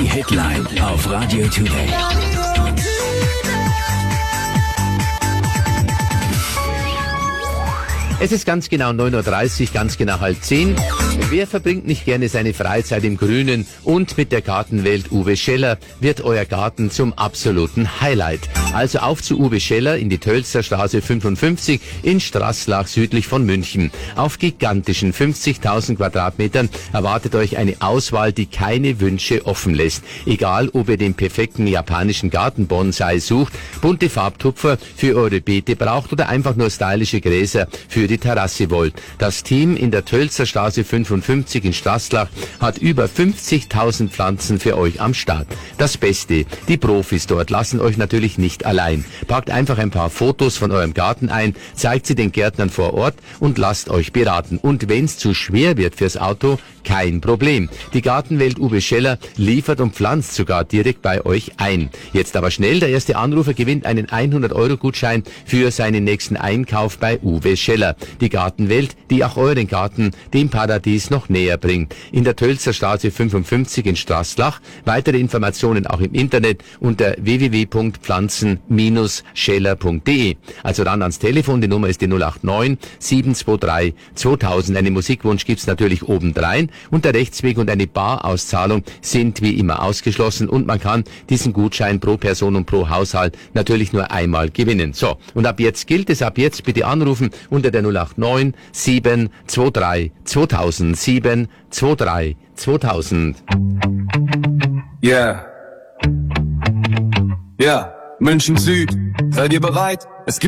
Hitline auf Radio Today. Es ist ganz genau 9:30 Uhr, ganz genau 9:30. Wer verbringt nicht gerne seine Freizeit im Grünen? Und mit der Gartenwelt Uwe Scheller wird euer Garten zum absoluten Highlight. Also auf zu Uwe Scheller in die Tölzerstraße 55 in Straßlach südlich von München. Auf gigantischen 50.000 Quadratmetern erwartet euch eine Auswahl, die keine Wünsche offen lässt. Egal, ob ihr den perfekten japanischen Gartenbonsai sucht, bunte Farbtupfer für eure Beete braucht oder einfach nur stylische Gräser für die Terrasse wollt. Das Team in der Tölzerstraße 55 in Straßlach hat über 50.000 Pflanzen für euch am Start. Das Beste, die Profis dort lassen euch natürlich nicht allein. Packt einfach ein paar Fotos von eurem Garten ein, zeigt sie den Gärtnern vor Ort und lasst euch beraten. Und wenn's zu schwer wird fürs Auto, kein Problem. Die Gartenwelt Uwe Scheller liefert und pflanzt sogar direkt bei euch ein. Jetzt aber schnell, der erste Anrufer gewinnt einen 100-Euro-Gutschein für seinen nächsten Einkauf bei Uwe Scheller. Die Gartenwelt, die auch euren Garten dem Paradies noch näher bringt. In der Tölzerstraße 55 in Straßlach. Weitere Informationen auch im Internet unter www.pflanzen-scheller.de. Also dann ans Telefon, die Nummer ist die 089 723 2000. Einen Musikwunsch gibt's natürlich obendrein und der Rechtsweg und eine Barauszahlung sind wie immer ausgeschlossen und man kann diesen Gutschein pro Person und pro Haushalt natürlich nur einmal gewinnen. So, und ab jetzt gilt es, ab jetzt bitte anrufen unter der 089 723 2000 723 2000. Yeah. Ja, München Süd. Seid ihr bereit? Es gibt